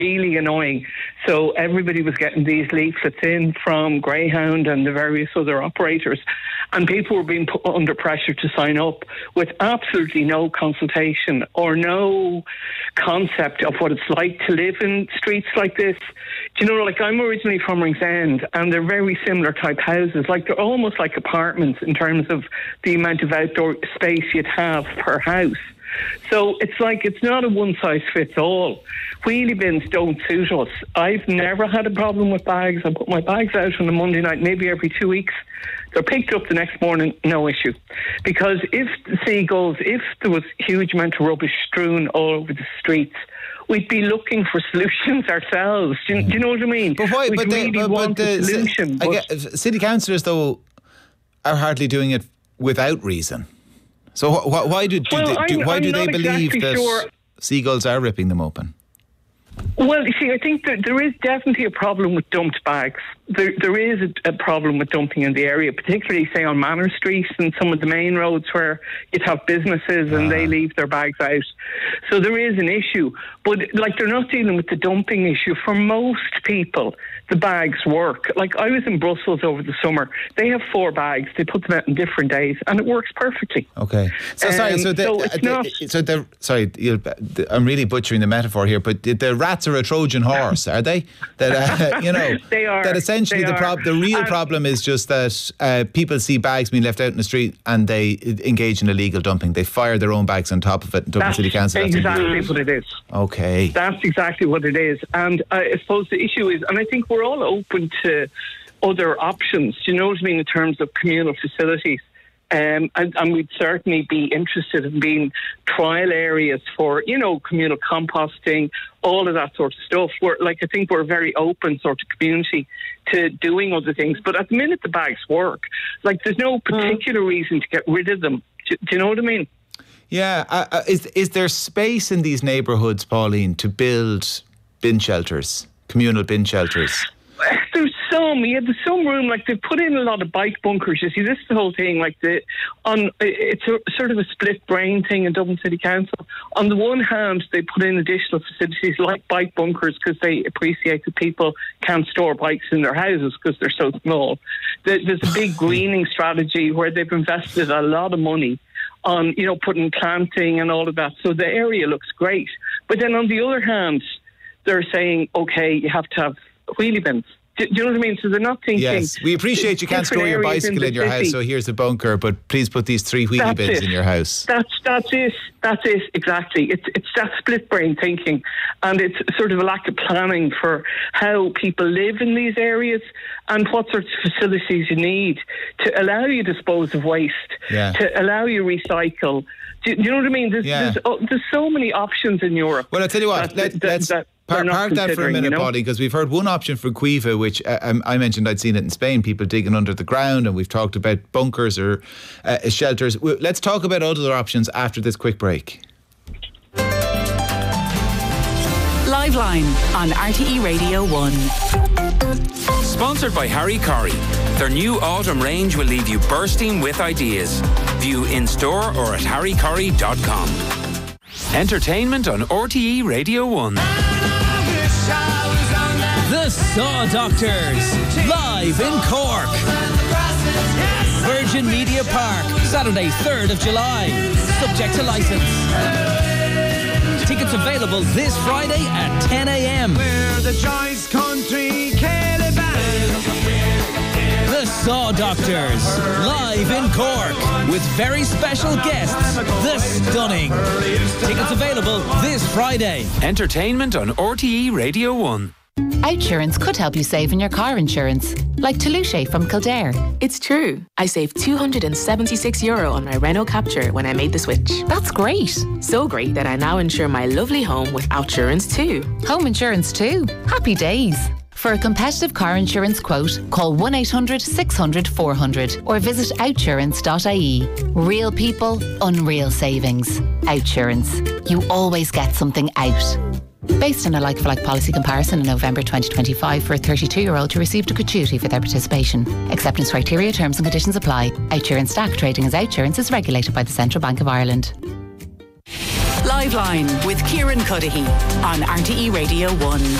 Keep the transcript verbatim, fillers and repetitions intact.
really annoying. So everybody was getting these leaflets in from Greyhound and the various other operators, and people were being put under pressure to sign up with absolutely no consultation or no concept of what it's like to live in streets like this. Do you know, like, I'm originally from Ringsend, and they're very similar type houses. Like, they're almost like apartments in terms of the amount of outdoor space you'd have per house. So it's like, it's not a one-size-fits-all. Wheelie bins don't suit us. I've never had a problem with bags. I put my bags out on a Monday night, maybe every two weeks. They're picked up the next morning, no issue. Because if the seagulls, if there was a huge amount of rubbish strewn all over the streets, we'd be looking for solutions ourselves. Do you, do you know what I mean? But why? We'd but really they, but, want but the, a solution. I but get, city councillors, though, are hardly doing it without reason. So wh- wh- why do, do, Well, do, I'm- why I'm do they not believe exactly that sure. seagulls are ripping them open? Well, you see, I think that there is definitely a problem with dumped bags. There, there is a, a problem with dumping in the area, particularly, say, on Manor Street and some of the main roads where you'd have businesses and they leave their bags out. So there is an issue. But, like, they're not dealing with the dumping issue. For most people, the bags work. Like, I was in Brussels over the summer. They have four bags. They put them out on different days, and it works perfectly. Okay. So, sorry, Um, so, the, so it's uh, the- not- so the, sorry, you'll, the, I'm really butchering the metaphor here, but the, the rats are a Trojan horse, are they? That, uh, you know, They are. that essentially They the, are. prob- the real And- problem is just that uh, people see bags being left out in the street and they engage in illegal dumping. They fire their own bags on top of it. Dublin That's City Council. has to do it. exactly what it is. Okay. That's exactly what it is. And uh, I suppose the issue is, and I think we're all open to other options, do you know what I mean, in terms of communal facilities. Um, and, and we'd certainly be interested in being trial areas for, you know, communal composting, all of that sort of stuff. We're, like, I think we're a very open sort of community to doing other things. But at the minute the bags work, like, there's no particular reason to get rid of them. Do, do you know what I mean? Yeah. Uh, uh, is, is there space in these neighbourhoods, Pauline, to build bin shelters, communal bin shelters? There's some, yeah, there's some room. Like, they've put in a lot of bike bunkers. You see, this is the whole thing. Like, the on it's a, sort of a split brain thing in Dublin City Council. On the one hand, they put in additional facilities like bike bunkers because they appreciate that people can't store bikes in their houses because they're so small. There's a big greening strategy where they've invested a lot of money on, you know, putting planting and all of that. So the area looks great. But then on the other hand, they're saying, okay, you have to have wheelie bins. Do, do you know what I mean? So they're not thinking... Yes, we appreciate you can't store your bicycle in, in your city. house, so here's a bunker, but please put these three wheelie That's bins it. in your house. That's that's it. That's it, exactly. It's it's that split brain thinking, and it's sort of a lack of planning for how people live in these areas and what sorts of facilities you need to allow you to dispose of waste, Yeah. to allow you recycle. Do, do you know what I mean? There's, Yeah. there's, oh, there's so many options in Europe. Well, I'll tell you what, that- let, that- let's that par- they're not park that for a considering, minute, you know? Body, because we've heard one option for Cuiva, which uh, um, I mentioned I'd seen it in Spain, people digging under the ground, and we've talked about bunkers or uh, shelters. Well, let's talk about other options after this quick break. Live Line on R T E Radio one. Sponsored by Harry Corrie. Their new autumn range will leave you bursting with ideas. View in store or at harry corrie dot com. Entertainment on R T E Radio one. The Saw Doctors, live in Cork. Virgin Media Park, Saturday, third of July. Subject to licence. Tickets available this Friday at ten a.m. We're the choice country Caliban. The Saw Doctors, live in Cork, with very special guests, The Stunning. Tickets available this Friday. Entertainment on R T E Radio one. Outsurance could help you save in your car insurance, like Toulouse from Kildare. It's true. I saved two hundred seventy-six euro on my Renault Capture when I made the switch. That's great. So great that I now insure my lovely home with Outsurance too. Home insurance too. Happy days. For a competitive car insurance quote, call one eight hundred six hundred four hundred or visit outsurance dot I E. Real people, unreal savings. Outsurance. You always get something out. Based on a like-for-like policy comparison in November twenty twenty-five for a thirty-two-year-old who received a gratuity for their participation. Acceptance criteria, terms and conditions apply. Outsurance S T A C trading as Outsurance is regulated by the Central Bank of Ireland. Liveline with Kieran Cuddihy on R T E Radio one.